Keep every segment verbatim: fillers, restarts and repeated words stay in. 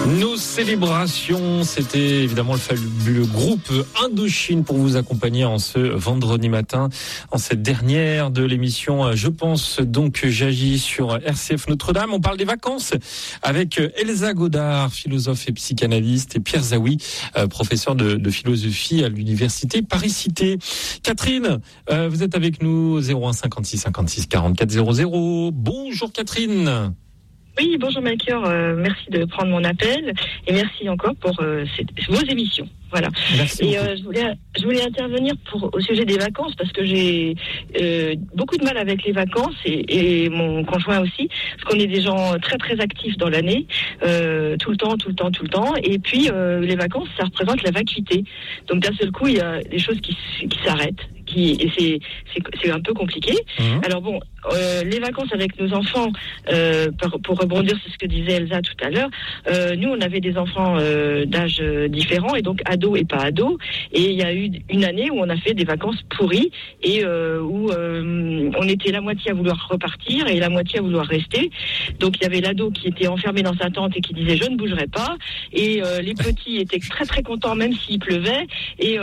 Nos célébrations, c'était évidemment le fabuleux groupe Indochine pour vous accompagner en ce vendredi matin, en cette dernière de l'émission Je pense donc j'agis sur R C F Notre-Dame. On parle des vacances avec Elsa Godard, philosophe et psychanalyste, et Pierre Zaoui, professeur de, de philosophie à l'université Paris-Cité. Catherine, euh, vous êtes avec nous, zéro un cinquante-six cinquante-six quarante-quatre zéro zéro. Bonjour Catherine. Oui, bonjour Melchior, euh, merci de prendre mon appel et merci encore pour euh, cette, vos émissions. Voilà. Merci et euh, je voulais je voulais intervenir pour au sujet des vacances parce que j'ai euh, beaucoup de mal avec les vacances et, et mon conjoint aussi parce qu'on est des gens très très actifs dans l'année, euh, tout le temps, tout le temps, tout le temps. Et puis euh, les vacances, ça représente la vacuité. Donc d'un seul coup, il y a des choses qui qui s'arrêtent. Qui, et c'est, c'est, c'est un peu compliqué. Mmh. Alors bon, euh, les vacances avec nos enfants, euh, pour, pour rebondir sur ce que disait Elsa tout à l'heure, euh, nous on avait des enfants euh, d'âge différents et donc ados et pas ados. Et il y a eu une année où on a fait des vacances pourries et euh, où euh, on était la moitié à vouloir repartir et la moitié à vouloir rester. Donc il y avait l'ado qui était enfermé dans sa tente et qui disait je ne bougerai pas. Et euh, les petits étaient très très contents même s'il pleuvait. Et euh,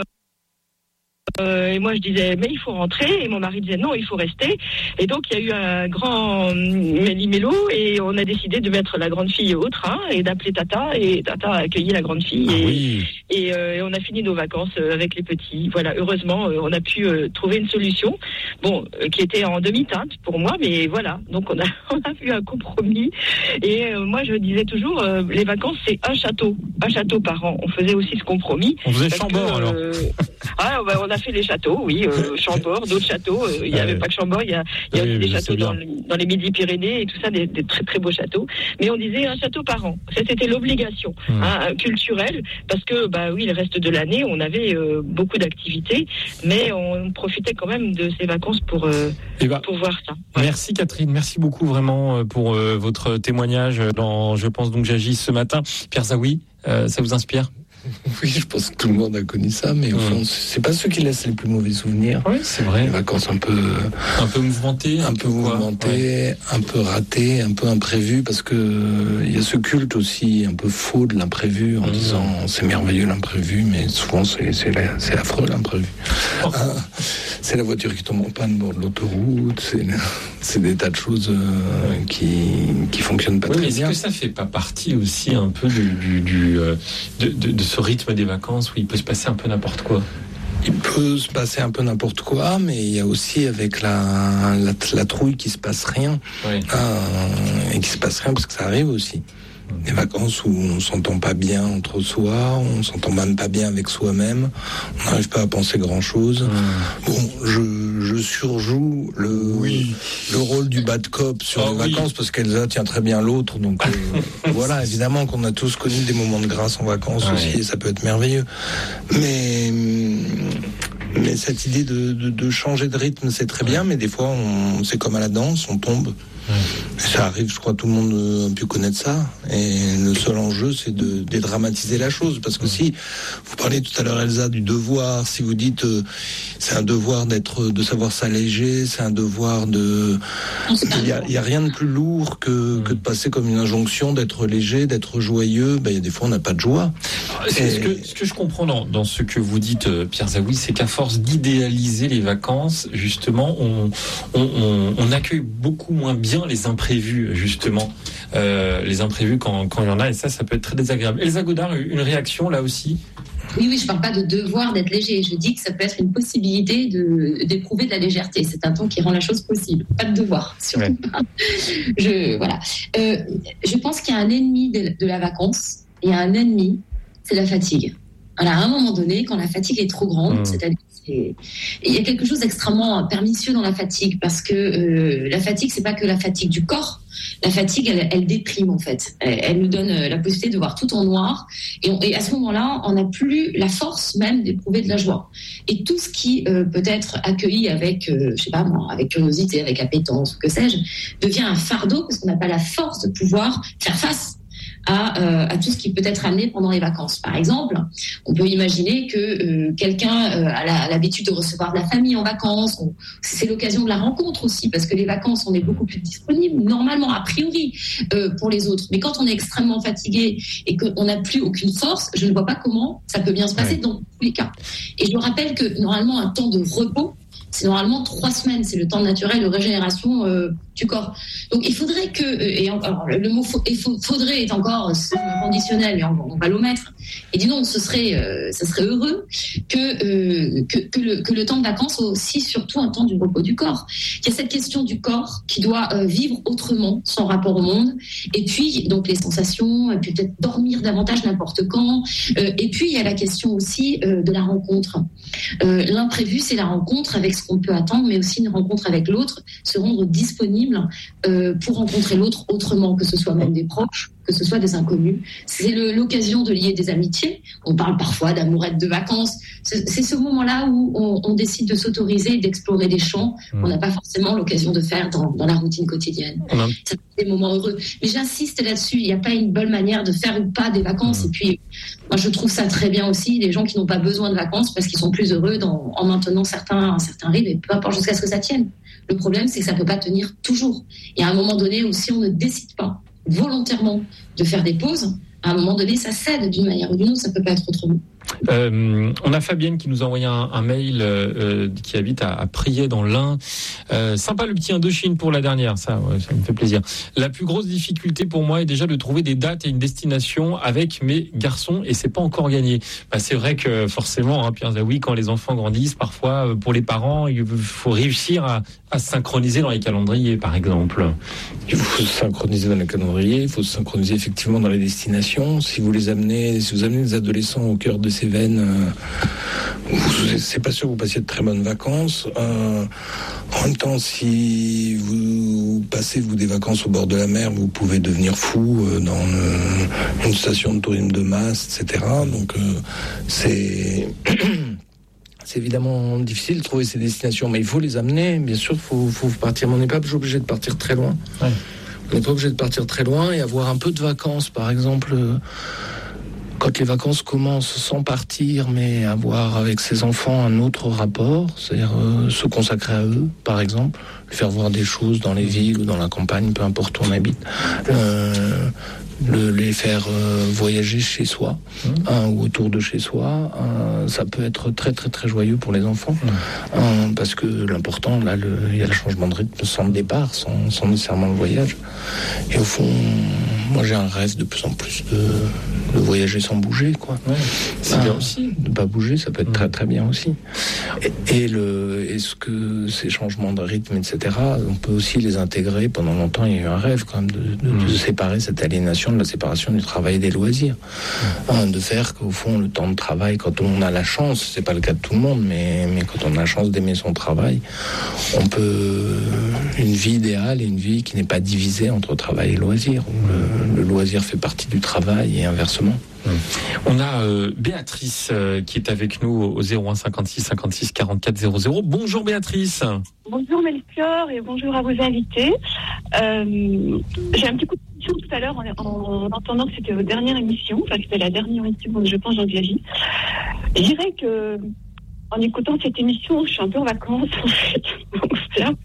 Euh, et moi je disais mais il faut rentrer et mon mari disait non il faut rester et donc il y a eu un grand méli-mélo et on a décidé de mettre la grande fille au train et d'appeler Tata et Tata a accueilli la grande fille ah et, oui. et, euh, et on a fini nos vacances avec les petits. Voilà, heureusement euh, on a pu euh, trouver une solution bon euh, qui était en demi-teinte pour moi mais voilà donc on a on a vu un compromis et euh, moi je disais toujours euh, les vacances c'est un château un château par an. On faisait aussi ce compromis. On faisait Chambord que, alors. Euh, ah bah, on a fait les châteaux, oui, euh, Chambord, d'autres châteaux. Euh, il n'y avait ouais. pas que Chambord, il y a, il y a oui, aussi des châteaux dans, dans les Midi-Pyrénées et tout ça, des, des très très beaux châteaux. Mais on disait un château par an. Ça, c'était l'obligation mmh. hein, culturelle, parce que bah oui, le reste de l'année, on avait euh, beaucoup d'activités, mais on profitait quand même de ces vacances pour euh, bah, pour voir ça. Voilà. Merci Catherine, merci beaucoup vraiment pour euh, votre témoignage dans Je pense donc j'agis ce matin. Pierre Zaoui, euh, ça vous inspire ? Oui, je pense que tout le monde a connu ça, mais au fond, mmh. c'est pas ceux qui laissent les plus mauvais souvenirs. Oui, c'est vrai. Les vacances un peu, un peu mouvementées, un peu mouvementées, ouais. un peu ratées, un peu imprévues, parce que il euh, y a ce culte aussi un peu faux de l'imprévu, en mmh. disant c'est merveilleux l'imprévu, mais souvent c'est c'est, la, c'est affreux l'imprévu. Oh. Ah, c'est la voiture qui tombe en panne au bord de l'autoroute, c'est c'est des tas de choses euh, qui qui fonctionnent pas oui, très mais bien. Est-ce que ça fait pas partie aussi un peu du du, du euh, de, de, de ce rythme des vacances où il peut se passer un peu n'importe quoi? Il peut se passer un peu n'importe quoi, mais il y a aussi avec la, la, la trouille qui se passe rien. Oui. Euh, et qui se passe rien parce que ça arrive aussi. Des vacances où on s'entend pas bien entre soi, on s'entend même pas bien avec soi-même, on n'arrive pas à penser grand-chose. Mmh. Bon, je, je surjoue le, oui. le rôle du bad cop sur oh, les oui. vacances parce qu'Elsa tient très bien l'autre. Donc euh, voilà, évidemment qu'on a tous connu des moments de grâce en vacances ouais. aussi, et ça peut être merveilleux. Mais mais cette idée de, de, de changer de rythme, c'est très bien, mais des fois, on, c'est comme à la danse, on tombe. Ouais. Ça arrive, je crois, tout le monde a pu connaître ça. Et le seul enjeu, c'est de dédramatiser la chose. Parce que ouais. si vous parlez tout à l'heure, Elsa, du devoir, si vous dites euh, c'est un devoir d'être, de savoir s'alléger, c'est un devoir de. Il y a, y a rien de plus lourd que, que de passer comme une injonction d'être léger, d'être joyeux. Ben, il y a des fois, on n'a pas de joie. Ce, et... ce, que, ce que je comprends dans, dans ce que vous dites, Pierre Zaoui, c'est qu'à force d'idéaliser les vacances, justement, on, on, on, on accueille beaucoup moins bien les imprévus, justement, euh, les imprévus quand, quand il y en a, et ça, ça peut être très désagréable. Elsa Godard, une réaction là aussi? Oui, oui, je ne parle pas de devoir d'être léger. Je dis que ça peut être une possibilité de, d'éprouver de la légèreté. C'est un ton qui rend la chose possible. Pas de devoir, surtout ouais. pas. Je, voilà. Euh, je pense qu'il y a un ennemi de, de la vacance. Il y a un ennemi, c'est la fatigue. Alors, à un moment donné, quand la fatigue est trop grande, mmh. c'est-à-dire c'est... il y a quelque chose d'extrêmement pernicieux dans la fatigue, parce que euh, la fatigue, c'est pas que la fatigue du corps. La fatigue, elle, elle déprime en fait. Elle, elle nous donne la possibilité de voir tout en noir, et, on, et à ce moment-là, on n'a plus la force même d'éprouver de la joie. Et tout ce qui euh, peut être accueilli avec, euh, je sais pas moi, avec curiosité, avec appétence, ou que sais-je, devient un fardeau parce qu'on n'a pas la force de pouvoir faire face à, euh, à tout ce qui peut être amené pendant les vacances. Par exemple, on peut imaginer que euh, quelqu'un euh, a, la, a l'habitude de recevoir de la famille en vacances. On, c'est l'occasion de la rencontre aussi, parce que les vacances, on est beaucoup plus disponible, normalement, a priori, euh, pour les autres. Mais quand on est extrêmement fatigué et qu'on n'a plus aucune force, je ne vois pas comment ça peut bien se passer ouais. dans tous les cas. Et je rappelle que normalement, un temps de repos, c'est normalement trois semaines, c'est le temps naturel de régénération euh, du corps. Donc il faudrait que, et encore, le mot faut, et faudrait est encore conditionnel, mais on, on va l'omettre. Et dis donc, ce serait, euh, ce serait heureux que, euh, que, que, le, que le temps de vacances soit aussi surtout un temps du repos du corps. Il y a cette question du corps qui doit euh, vivre autrement son rapport au monde, et puis donc les sensations, et puis peut-être dormir davantage n'importe quand. Euh, et puis il y a la question aussi euh, de la rencontre. Euh, l'imprévu, c'est la rencontre avec ce qu'on peut attendre, mais aussi une rencontre avec l'autre, se rendre disponible euh, pour rencontrer l'autre autrement, que ce soit même des proches, que ce soit des inconnus. C'est le, l'occasion de lier des amitiés. On parle parfois d'amourettes de vacances. C'est, c'est ce moment-là où on, on décide de s'autoriser, d'explorer des champs mmh. qu'on n'a pas forcément l'occasion de faire dans, dans la routine quotidienne. Mmh. C'est des moments heureux. Mais j'insiste là-dessus, il n'y a pas une bonne manière de faire ou pas des vacances. Mmh. Et puis, moi, je trouve ça très bien aussi, les gens qui n'ont pas besoin de vacances parce qu'ils sont plus heureux dans, en maintenant certains, certains rythmes, et peu importe jusqu'à ce que ça tienne. Le problème, c'est que ça ne peut pas tenir toujours. Et à un moment donné, aussi, on ne décide pas volontairement de faire des pauses, à un moment donné, ça cède d'une manière ou d'une autre, ça ne peut pas être autrement. Euh, on a Fabienne qui nous a envoyé un, un mail euh, qui habite à, à Priez dans l'Ain. Euh, sympa le petit Indochine pour la dernière, ça, ouais, ça me fait plaisir. La plus grosse difficulté pour moi est déjà de trouver des dates et une destination avec mes garçons, et c'est pas encore gagné. Bah, c'est vrai que forcément, hein, Pierre Zaoui, quand les enfants grandissent, parfois pour les parents, il faut réussir à, à se synchroniser dans les calendriers, par exemple. Il faut se synchroniser dans les calendriers, il faut se synchroniser effectivement dans les destinations. Si vous les amenez, si vous amenez les adolescents au cœur de ces veines, euh, c'est pas sûr que vous passiez de très bonnes vacances. Euh, en même temps, si vous passez vous des vacances au bord de la mer, vous pouvez devenir fou euh, dans le, une station de tourisme de masse, et cetera. Donc euh, c'est c'est évidemment difficile de trouver ces destinations, mais il faut les amener. Bien sûr, il faut, faut partir. Mais on n'est pas obligé de partir très loin. Ouais. On n'est pas obligé de partir très loin et avoir un peu de vacances, par exemple. Euh, Quand les vacances commencent sans partir, mais avoir avec ses enfants un autre rapport, c'est-à-dire euh, se consacrer à eux, par exemple, faire voir des choses dans les villes ou dans la campagne, peu importe où on habite, euh, le, les faire euh, voyager chez soi, mmh. hein, ou autour de chez soi, euh, ça peut être très très très joyeux pour les enfants, mmh. hein, parce que l'important, là, le, il y a le changement de rythme sans le départ, sans, sans nécessairement le voyage. Et au fond, moi j'ai un rêve de plus en plus de, de voyager sans bouger, quoi. Ouais, c'est ah, bien aussi. De pas bouger, ça peut être mmh. très très bien aussi. Et, et le, est-ce que ces changements de rythme, et cetera, on peut aussi les intégrer. Pendant longtemps, il y a eu un rêve quand même de, de, mmh. de séparer cette aliénation de la séparation du travail et des loisirs, mmh. hein, de faire qu'au fond le temps de travail, quand on a la chance, c'est pas le cas de tout le monde, mais mais quand on a la chance d'aimer son travail, on peut une vie idéale et une vie qui n'est pas divisée entre travail et loisir, où le, le loisir fait partie du travail et inversement. On a euh, Béatrice euh, qui est avec nous au zéro un cinquante-six cinquante-six quarante-quatre zéro zéro. Bonjour Béatrice. Bonjour Melchior et bonjour à vos invités. Euh, j'ai un petit coup de question tout à l'heure en, en, en entendant que c'était votre dernière émission, enfin que c'était la dernière émission, je pense, dans la vie. Je dirais que en écoutant cette émission, je suis un peu en vacances en fait. Donc, c'est là.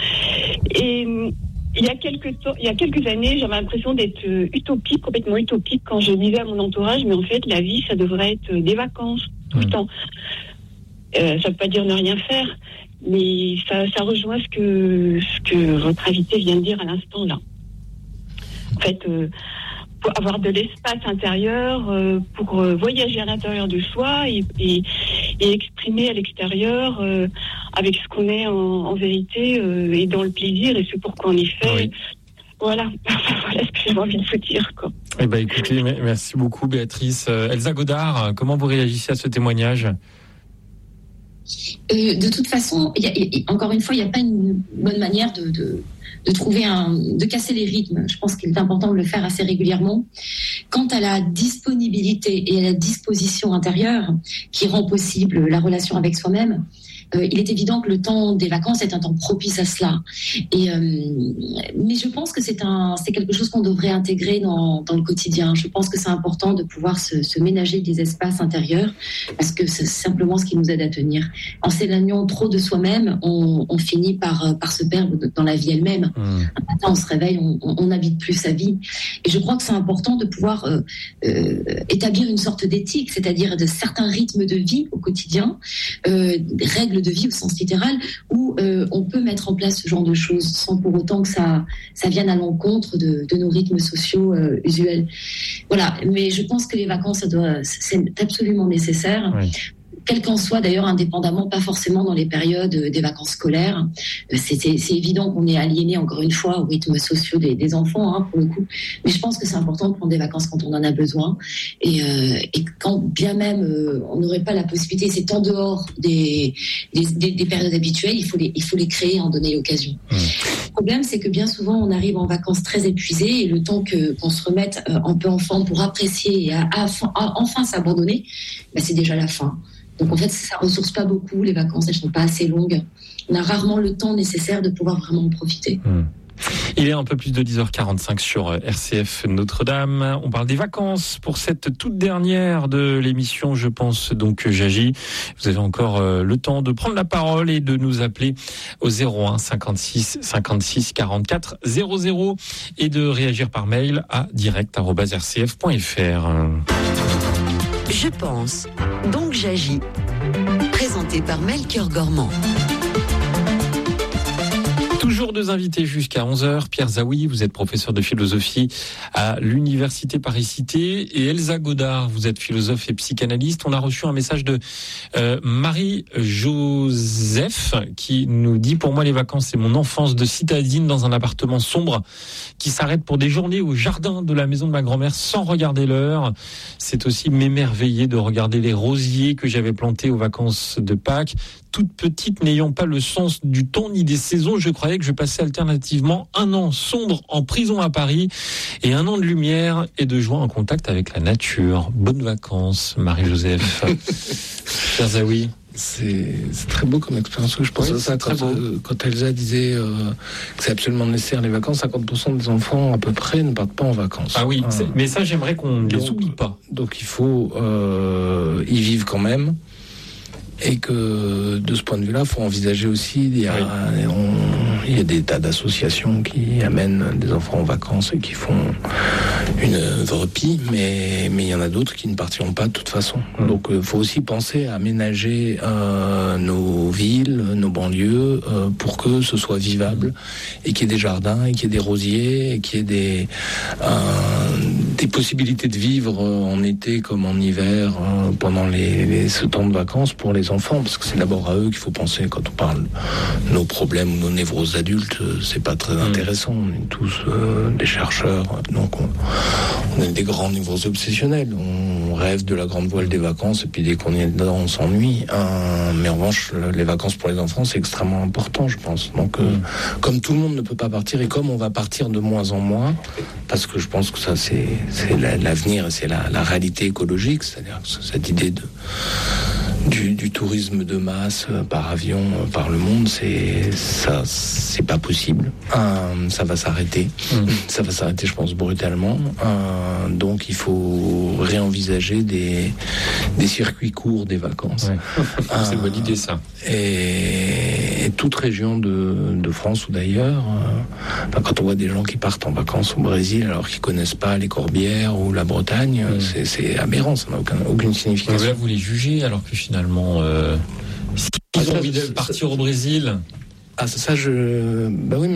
Et Il y a quelques temps, il y a quelques années, j'avais l'impression d'être euh, utopique, complètement utopique, quand je disais à mon entourage, mais en fait, la vie, ça devrait être des vacances tout mmh. le temps. Euh, ça ne veut pas dire ne rien faire, mais ça, ça rejoint ce que ce que votre invité vient de dire à l'instant là. En fait, euh, pour avoir de l'espace intérieur, euh, pour euh, voyager à l'intérieur de soi et, et, et exprimer à l'extérieur euh, avec ce qu'on est en, en vérité euh, et dans le plaisir et ce pourquoi on est fait. Oui. Voilà, voilà ce que j'ai envie de vous dire, quoi. Eh ben, écoutez, merci beaucoup Béatrice. Euh, Elsa Godard, comment vous réagissez à ce témoignage ? Euh, de toute façon, y a, y a, encore une fois, il n'y a pas une bonne manière de, de, de trouver un, de casser les rythmes. Je pense qu'il est important de le faire assez régulièrement. Quant à la disponibilité et à la disposition intérieure qui rend possible la relation avec soi-même, euh, il est évident que le temps des vacances est un temps propice à cela. Et, euh, mais je pense que c'est, un, c'est quelque chose qu'on devrait intégrer dans, dans le quotidien. Je pense que c'est important de pouvoir se, se ménager des espaces intérieurs parce que c'est simplement ce qui nous aide à tenir. En s'éloignant trop de soi-même, on, on finit par, par se perdre dans la vie elle-même. Mmh. Un matin, on se réveille, on n'habite plus sa vie. Et je crois que c'est important de pouvoir euh, euh, établir une sorte d'éthique, c'est-à-dire de certains rythmes de vie au quotidien, euh, des règles de vie au sens littéral, où euh, on peut mettre en place ce genre de choses sans pour autant que ça, ça vienne à l'encontre de, de nos rythmes sociaux euh, usuels. Voilà, mais je pense que les vacances, ça doit, c'est absolument nécessaire. Oui. Quel qu'en soit d'ailleurs, indépendamment, pas forcément dans les périodes des vacances scolaires. C'est, c'est, c'est évident qu'on est aliéné, encore une fois, aux rythmes sociaux des, des enfants, hein, pour le coup. Mais je pense que c'est important de prendre des vacances quand on en a besoin. Et, euh, et quand bien même euh, on n'aurait pas la possibilité, c'est en dehors des, des, des, des périodes habituelles, il faut les, il faut les créer et en donner l'occasion. Mmh. Le problème, c'est que bien souvent, on arrive en vacances très épuisé et le temps que, qu'on se remette euh, un peu en forme pour apprécier et à, à, à enfin s'abandonner, bah, c'est déjà la fin. Donc en fait, ça ne ressource pas beaucoup, les vacances, elles ne sont pas assez longues. On a rarement le temps nécessaire de pouvoir vraiment en profiter. Mmh. Il est un peu plus de dix heures quarante-cinq sur R C F Notre-Dame. On parle des vacances pour cette toute dernière de l'émission, je pense donc Jaji. Vous avez encore le temps de prendre la parole et de nous appeler au zéro un cinquante-six cinquante-six quarante-quatre zéro zéro et de réagir par mail à direct arobase r c f point f r. Je pense, donc j'agis. Présenté par Melchior Gormand. Toujours deux invités jusqu'à onze heures. Pierre Zaoui, vous êtes professeur de philosophie à l'Université Paris-Cité. Et Elsa Godard, vous êtes philosophe et psychanalyste. On a reçu un message de euh, Marie-Joseph qui nous dit « Pour moi, les vacances, c'est mon enfance de citadine dans un appartement sombre qui s'arrête pour des journées au jardin de la maison de ma grand-mère sans regarder l'heure. C'est aussi m'émerveiller de regarder les rosiers que j'avais plantés aux vacances de Pâques. Toute petite, n'ayant pas le sens du temps ni des saisons, je croyais que je passais alternativement un an sombre en prison à Paris et un an de lumière et de joie en contact avec la nature. Bonnes vacances, Marie-Joseph. Pierre Zaoui. C'est, c'est très beau comme expérience. Je pense oui, à ça quand, euh, quand Elsa disait euh, que c'est absolument nécessaire les vacances. cinquante pour cent des enfants à peu près ne partent pas en vacances. Ah oui, euh, mais ça j'aimerais qu'on ne les oublie pas. Donc il faut euh, y vivre quand même. Et que de ce point de vue-là, il faut envisager aussi, il y a, oui. on, il y a des tas d'associations qui amènent des enfants en vacances et qui font une œuvre pie, mais mais il y en a d'autres qui ne partiront pas de toute façon. Mmh. Donc il euh, faut aussi penser à aménager euh, nos villes, nos banlieues, euh, pour que ce soit vivable et qu'il y ait des jardins, et qu'il y ait des rosiers, et qu'il y ait des euh, des possibilités de vivre en été comme en hiver euh, pendant les, les ce temps de vacances pour les enfants, parce que c'est d'abord à eux qu'il faut penser quand on parle de nos problèmes ou nos névroses adultes. C'est pas très intéressant. On est tous euh, des chercheurs, donc on, on est des grands névroses obsessionnels. On rêve de la grande voile des vacances et puis dès qu'on est dedans, on s'ennuie. Euh, mais en revanche, les vacances pour les enfants, c'est extrêmement important, je pense. Donc, euh, comme tout le monde ne peut pas partir et comme on va partir de moins en moins, parce que je pense que ça, c'est, c'est l'avenir et c'est la, la réalité écologique, c'est-à-dire cette idée de Du, du tourisme de masse euh, par avion, euh, par le monde, c'est ça, c'est pas possible. Euh, ça va s'arrêter. Mmh. Ça va s'arrêter, je pense, brutalement. Euh, donc, il faut réenvisager des des circuits courts des vacances. Ouais. C'est une bonne idée, ça. Et, et toute région de, de France ou d'ailleurs, euh, enfin, quand on voit des gens qui partent en vacances au Brésil alors qu'ils connaissent pas les Corbières ou la Bretagne, mmh. c'est, c'est aberrant, ça n'a aucun, aucune signification. Là, vous les jugez alors que finalement, euh, ils ont envie de partir ça, au Brésil. Ah, ça, ça je. Bah oui, mais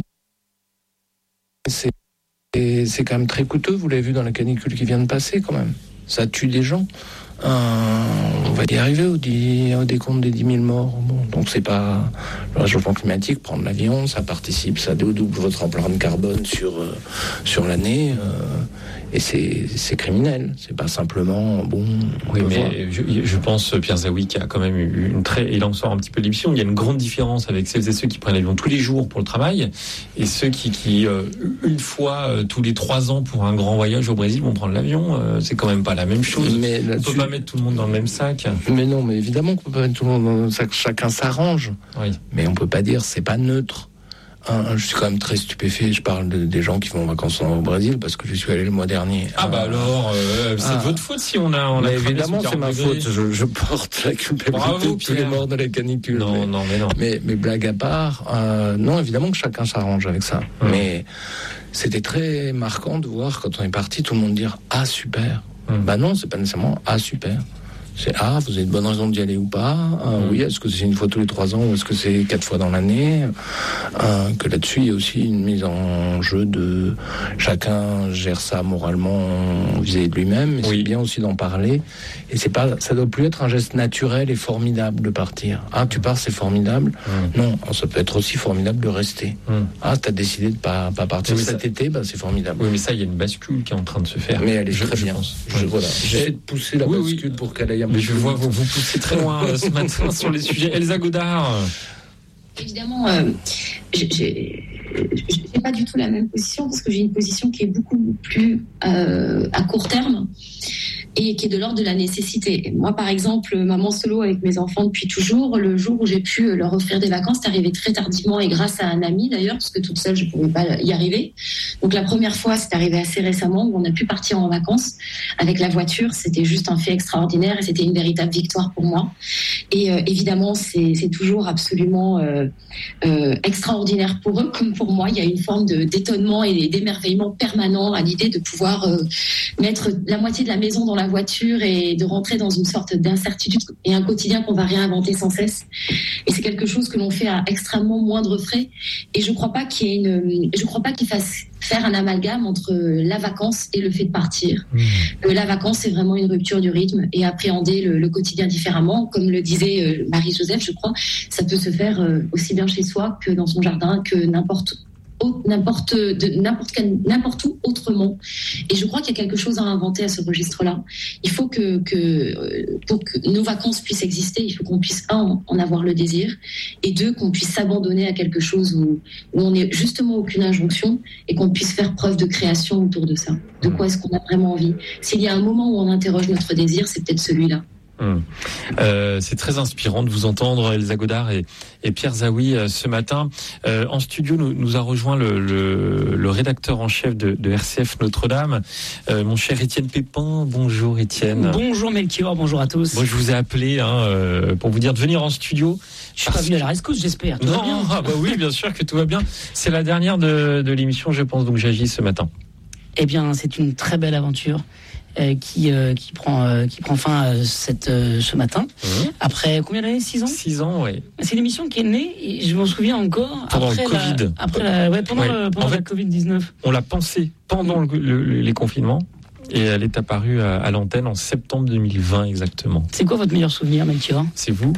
c'est, c'est, c'est quand même très coûteux. Vous l'avez vu dans la canicule qui vient de passer, quand même. Ça tue des gens. Euh, on va y arriver au, dix, au décompte des dix mille morts. Bon, donc c'est pas le réchauffement climatique, prendre l'avion, ça participe, ça double votre empreinte carbone sur euh, sur l'année. Euh, Et c'est, c'est criminel, c'est pas simplement bon. Oui, mais je, je pense Pierre Zaoui qui a quand même eu une très, il en sort un petit peu de l'émission. Il y a une grande différence avec celles et ceux qui prennent l'avion tous les jours pour le travail et ceux qui, qui euh, une fois euh, tous les trois ans pour un grand voyage au Brésil vont prendre l'avion. Euh, c'est quand même pas la même chose. Mais on peut pas mettre tout le monde dans le même sac. Mais non, mais évidemment qu'on peut pas mettre tout le monde dans le même sac. Chacun s'arrange. Oui. Mais on peut pas dire c'est pas neutre. Hein, je suis quand même très stupéfait. Je parle de, des gens qui vont en vacances au Brésil parce que je suis allé le mois dernier. Ah, ah bah alors, euh, c'est ah. votre faute si on a. On a évidemment, c'est ma degrés. faute. Je, je porte la culpabilité de tous les morts de la canicule. Non, mais, non, mais non. Mais, mais blague à part, euh, non, évidemment que chacun s'arrange avec ça. Hum. Mais c'était très marquant de voir quand on est parti, tout le monde dire ah super. Hum. Bah non, c'est pas nécessairement ah super. C'est ah, vous avez de bonnes raisons d'y aller ou pas. Euh, mmh. Oui, est-ce que c'est une fois tous les trois ans ou est-ce que c'est quatre fois dans l'année. euh, Que là-dessus, il y a aussi une mise en jeu de chacun gère ça moralement vis-à-vis de lui-même. Mais oui. C'est bien aussi d'en parler. Et c'est pas, ça doit plus être un geste naturel et formidable de partir. Ah, tu pars, c'est formidable. Mmh. Non, ça peut être aussi formidable de rester. Mmh. Ah, t'as décidé de pas pas partir oui, cet ça... été, bah c'est formidable. Oui, mais ça, il y a une bascule qui est en train de se faire. Mais elle est je, très je bien. Pense. Je, je, voilà. J'essaie de pousser la oui, bascule oui. pour qu'elle aille. Mais je vois vous vous poussez très loin euh, ce matin sur les sujets. Elsa Godard. Évidemment, euh, je n'ai pas du tout la même position parce que j'ai une position qui est beaucoup plus euh, à court terme et qui est de l'ordre de la nécessité. Moi, par exemple, maman solo avec mes enfants depuis toujours, le jour où j'ai pu leur offrir des vacances, c'est arrivé très tardivement et grâce à un ami d'ailleurs, parce que toute seule, je ne pouvais pas y arriver. Donc la première fois, c'est arrivé assez récemment où on a pu partir en vacances avec la voiture. C'était juste un fait extraordinaire et c'était une véritable victoire pour moi. Et euh, évidemment, c'est, c'est toujours absolument euh, euh, extraordinaire pour eux comme pour moi. Il y a une forme de, d'étonnement et d'émerveillement permanent à l'idée de pouvoir euh, mettre la moitié de la maison dans la voiture et de rentrer dans une sorte d'incertitude et un quotidien qu'on va réinventer sans cesse. Et c'est quelque chose que l'on fait à extrêmement moindre frais. Et je crois pas qu'il y ait une, je crois pas qu'il fasse faire un amalgame entre la vacance et le fait de partir. Mmh. Euh, la vacance, c'est vraiment une rupture du rythme et appréhender le, le quotidien différemment. Comme le disait euh, Marie-Joseph, je crois, ça peut se faire euh, aussi bien chez soi que dans son jardin, que n'importe n'importe de n'importe quel, n'importe où autrement. Et je crois qu'il y a quelque chose à inventer à ce registre-là. Il faut que, que pour que nos vacances puissent exister, il faut qu'on puisse un en avoir le désir et deux qu'on puisse s'abandonner à quelque chose où, où on n'est justement aucune injonction et qu'on puisse faire preuve de création autour de ça. De quoi est-ce qu'on a vraiment envie? S'il y a un moment où on interroge notre désir, c'est peut-être celui-là. Hum. Euh, c'est très inspirant de vous entendre, Elsa Godard et, et Pierre Zaoui euh, ce matin. Euh, en studio, nous, nous a rejoint le, le, le rédacteur en chef de, de R C F Notre-Dame, euh, mon cher Étienne Pépin. Bonjour Étienne. Bonjour Melchior, bonjour à tous. Moi, je vous ai appelé hein, euh, pour vous dire de venir en studio. Je suis pas venu à la rescousse, j'espère. Tout non, va bien. Ah bah oui, bien sûr que tout va bien. C'est la dernière de, de l'émission, je pense, donc j'agis ce matin. Eh bien, c'est une très belle aventure. Euh, qui euh, qui prend euh, qui prend fin euh, cette euh, ce matin mmh. après combien d'années? Six ans. Six ans, oui. C'est l'émission qui est née, et je m'en souviens encore pendant après le Covid. La, après la, ouais, pendant, ouais. Le, pendant en la fait, covid dix-neuf. On l'a pensé pendant le, le, les confinements. Et elle est apparue à, à l'antenne en septembre deux mille vingt exactement. C'est quoi votre meilleur souvenir, Melchior? C'est vous.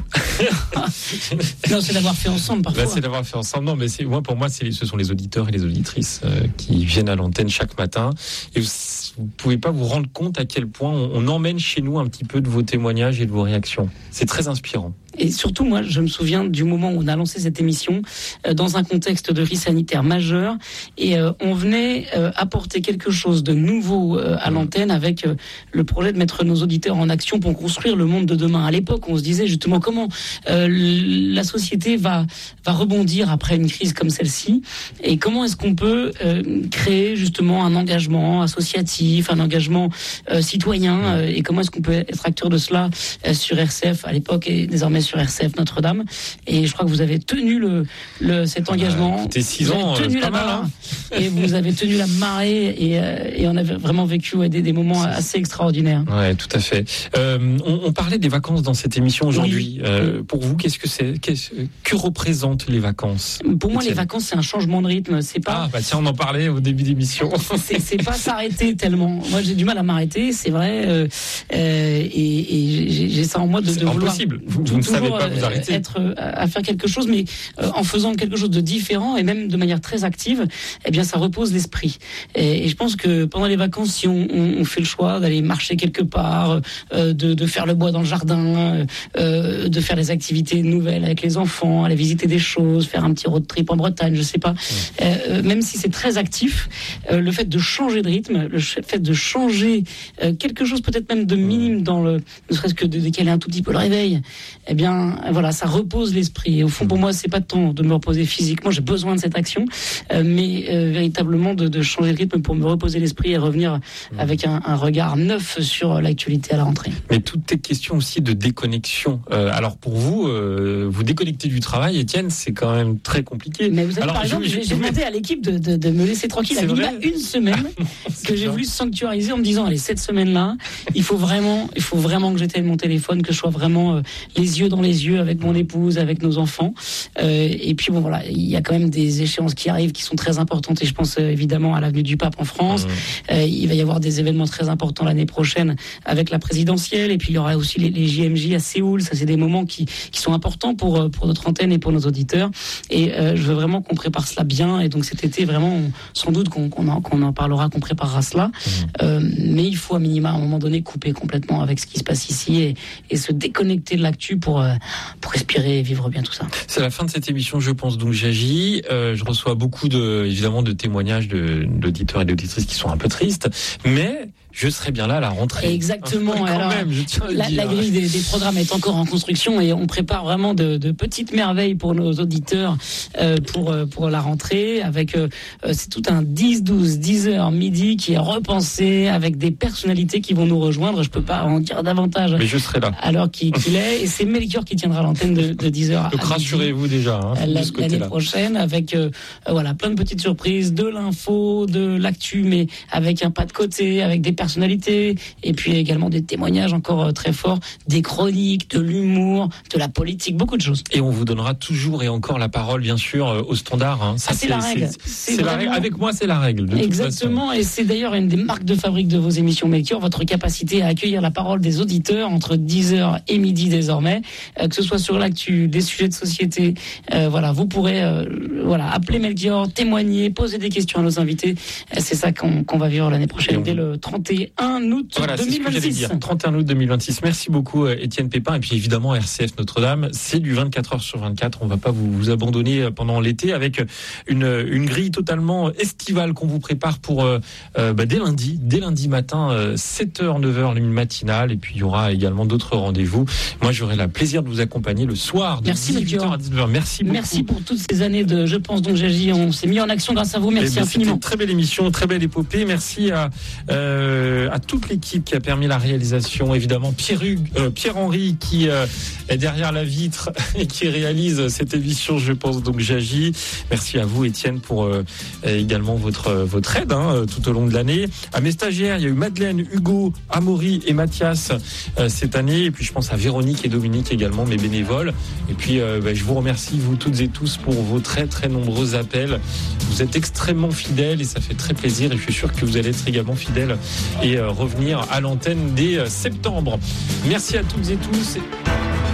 Non, c'est d'avoir fait ensemble parfois. Bah, c'est d'avoir fait ensemble. Non, mais c'est, moi, pour moi, c'est, ce sont les auditeurs et les auditrices euh, qui viennent à l'antenne chaque matin. Et vous, vous pouvez pas vous rendre compte à quel point on, on emmène chez nous un petit peu de vos témoignages et de vos réactions. C'est très inspirant. Et surtout, moi, je me souviens du moment où on a lancé cette émission euh, dans un contexte de risque sanitaire majeur, et euh, on venait euh, apporter quelque chose de nouveau euh, à l'antenne avec euh, le projet de mettre nos auditeurs en action pour construire le monde de demain. À l'époque, on se disait justement comment euh, la société va va rebondir après une crise comme celle-ci, et comment est-ce qu'on peut euh, créer justement un engagement associatif, un engagement euh, citoyen, euh, et comment est-ce qu'on peut être acteur de cela euh, sur R C F à l'époque et désormais sur R C F Notre-Dame. Et je crois que vous avez tenu le, le cet engagement. C'était six ans, vous avez tenu euh, la barre, hein. Et vous avez tenu la marée, et, euh, et on a vraiment vécu ouais, des, des moments c'est... assez extraordinaires. Ouais, tout à fait. Euh, on, on parlait des vacances dans cette émission aujourd'hui. Oui. Euh, pour vous, qu'est-ce que c'est, qu'est-ce, que représentent les vacances? Pour moi, Etienne. Les vacances, c'est un changement de rythme. C'est pas. Ah bah tiens, on en parlait au début d'émission. c'est, c'est pas s'arrêter tellement. Moi, j'ai du mal à m'arrêter, c'est vrai, euh, euh, et, et j'ai, j'ai ça en moi de, c'est de vouloir impossible. Vous, tout, vous ne tout toujours être à faire quelque chose, mais euh, en faisant quelque chose de différent et même de manière très active, eh bien, ça repose l'esprit. Et, et je pense que pendant les vacances, si on, on, on fait le choix d'aller marcher quelque part, euh, de, de faire le bois dans le jardin, euh, de faire des activités nouvelles avec les enfants, aller visiter des choses, faire un petit road trip en Bretagne, je sais pas. Euh, même si c'est très actif, euh, le fait de changer de rythme, le fait de changer euh, quelque chose peut-être même de minime dans le, ne serait-ce que de décaler un tout petit peu le réveil, eh bien, voilà, ça repose l'esprit. Et au fond, pour moi, c'est pas de temps de me reposer physiquement, j'ai besoin de cette action, euh, mais euh, véritablement de, de changer de rythme pour me reposer l'esprit et revenir avec un, un regard neuf sur l'actualité à la rentrée. Mais tout est question aussi de déconnexion. Euh, alors pour vous, euh, vous déconnecter du travail, Étienne, c'est quand même très compliqué. Mais vous savez, alors, par exemple, j'ai, j'ai demandé à l'équipe de, de, de me laisser tranquille. Il y a une semaine que j'ai voulu sanctuariser en me disant, allez, cette semaine-là, il faut vraiment, il faut vraiment que j'éteigne mon téléphone, que je sois vraiment euh, les yeux dans les yeux avec mon épouse, avec nos enfants. Euh, et puis bon, voilà, il y a quand même des échéances qui arrivent qui sont très importantes. Et je pense euh, évidemment à l'avenue du Pape en France. Mmh. Euh, il va y avoir des événements très importants l'année prochaine avec la présidentielle. Et puis il y aura aussi les, les J M J à Séoul. Ça, c'est des moments qui, qui sont importants pour, pour notre antenne et pour nos auditeurs. Et euh, je veux vraiment qu'on prépare cela bien. Et donc cet été, vraiment, on, sans doute qu'on, qu'on, en, qu'on en parlera, qu'on préparera cela. Mmh. Euh, mais il faut à minima, à un moment donné, couper complètement avec ce qui se passe ici et, et se déconnecter de l'actu pour, euh, pour respirer et vivre bien tout ça. C'est la fin de cette émission, je pense, donc j'agis. Euh, je reçois beaucoup de, évidemment, de témoignages de, d'auditeurs et d'auditrices qui sont un peu tristes, mais je serai bien là à la rentrée. Exactement. Enfin, quand Alors, même, je tiens à le la, dire. la grille des, des programmes est encore en construction et on prépare vraiment de, de petites merveilles pour nos auditeurs euh, pour pour la rentrée. Avec euh, c'est tout un dix, douze, dix heures midi qui est repensé avec des personnalités qui vont nous rejoindre. Je peux pas en dire davantage. Mais je serai là. Alors qu'il, qu'il est et c'est Melchior qui tiendra l'antenne de, de dix heures. Donc rassurez-vous déjà. Hein, la, de ce l'année prochaine avec euh, voilà plein de petites surprises, de l'info, de l'actu, mais avec un pas de côté, avec des personnalités et puis également des témoignages encore très forts, des chroniques, de l'humour, de la politique, beaucoup de choses. Et on vous donnera toujours et encore la parole, bien sûr, au standard. Hein. Ça, ah, c'est, c'est la règle. C'est, c'est, c'est vraiment... la règle. Avec moi, c'est la règle. De Exactement. Toute et c'est d'ailleurs une des marques de fabrique de vos émissions Melchior, votre capacité à accueillir la parole des auditeurs entre dix heures et midi désormais, euh, que ce soit sur l'actu, des sujets de société. Euh, voilà, vous pourrez euh, voilà appeler Melchior, témoigner, poser des questions à nos invités. Euh, c'est ça qu'on, qu'on va vivre l'année prochaine, dès le trente et un août voilà, deux mille vingt-six. C'est ce que j'allais dire. trente et un août deux mille vingt-six. Merci beaucoup, Étienne Pépin. Et puis évidemment, R C F Notre-Dame, c'est du vingt-quatre heures sur vingt-quatre. On ne va pas vous, vous abandonner pendant l'été avec une, une grille totalement estivale qu'on vous prépare pour euh, bah, dès lundi, dès lundi matin, euh, sept heures, neuf heures, une matinale. Et puis il y aura également d'autres rendez-vous. Moi, j'aurai le plaisir de vous accompagner le soir de Merci, dix-huit heures à dix-neuf heures. Merci beaucoup. Merci pour toutes ces années de Je pense donc j'agis. On s'est mis en action grâce à vous. Merci ben, infiniment. C'était une très belle émission, très belle épopée. Merci à, euh, à toute l'équipe qui a permis la réalisation. Évidemment, Pierre, Hugues, euh, Pierre-Henri qui euh, est derrière la vitre et qui réalise cette émission Je pense donc j'agis. Merci à vous, Étienne, pour euh, également votre, votre aide hein, tout au long de l'année. À mes stagiaires, il y a eu Madeleine, Hugo, Amaury et Mathias euh, cette année. Et puis je pense à Véronique et Dominique également, mes bénévoles. Et puis euh, bah, je vous remercie, vous toutes et tous, pour vos très très nombreux appels. Vous êtes extrêmement fidèles et ça fait très plaisir. Et je suis sûr que vous allez être également fidèles et euh, revenir à l'antenne dès euh, septembre. Merci à toutes et tous.